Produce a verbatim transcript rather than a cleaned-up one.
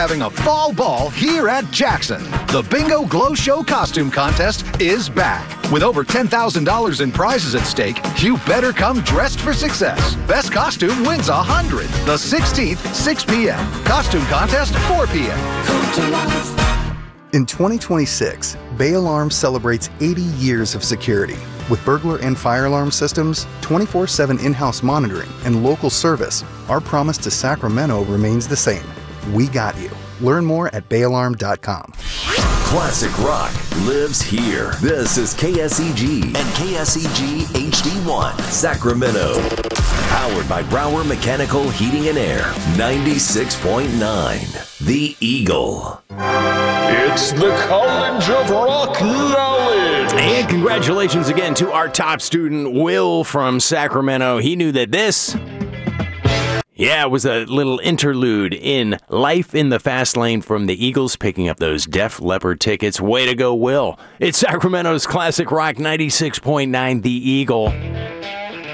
Having a fall ball here at Jackson. The Bingo Glow Show Costume Contest is back. With over ten thousand dollars in prizes at stake, you better come dressed for success. Best costume wins one hundred dollars. The sixteenth, six p.m. Costume contest, four p.m. In twenty twenty-six, Bay Alarm celebrates eighty years of security. With burglar and fire alarm systems, twenty-four seven in-house monitoring, and local service, our promise to Sacramento remains the same. We got you. Learn more at bay alarm dot com. Classic rock lives here. This is K S E G and K S E G H D one, Sacramento. Powered by Brower Mechanical Heating and Air, ninety-six point nine. The Eagle. It's the College of Rock Knowledge. And congratulations again to our top student, Will from Sacramento. He knew that this... Yeah, it was a little interlude in Life in the Fast Lane from the Eagles, picking up those Def Leppard tickets. Way to go, Will. It's Sacramento's Classic Rock ninety-six point nine, The Eagle.